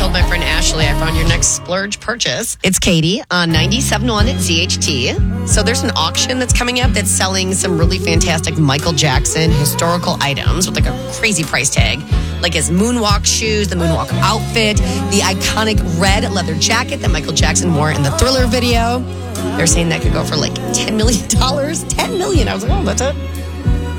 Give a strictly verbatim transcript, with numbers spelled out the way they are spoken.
told my friend Ashley I found your next splurge purchase. It's Katie on ninety-seven point one at Z H T. So there's an auction that's coming up that's selling some really fantastic Michael Jackson historical items with like a crazy price tag. Like his moonwalk shoes, the moonwalk outfit, the iconic red leather jacket that Michael Jackson wore in the Thriller video. They're saying that could go for like ten million dollars. ten million dollars. I was like, oh, that's it.